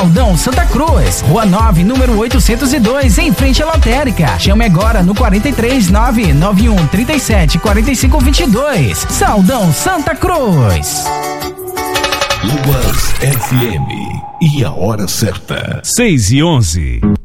Saldão Santa Cruz, Rua 9, número 802, em frente à lotérica. Chame agora no 43 991 37 45 22. Saldão Santa Cruz. Luas FM e a hora certa. 6:11.